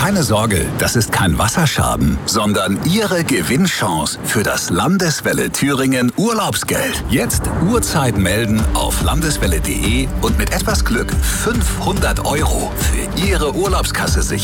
Keine Sorge, das ist kein Wasserschaden, sondern Ihre Gewinnchance für das Landeswelle Thüringen Urlaubsgeld. Jetzt Uhrzeit melden auf landeswelle.de und mit etwas Glück 500 € für Ihre Urlaubskasse sichern.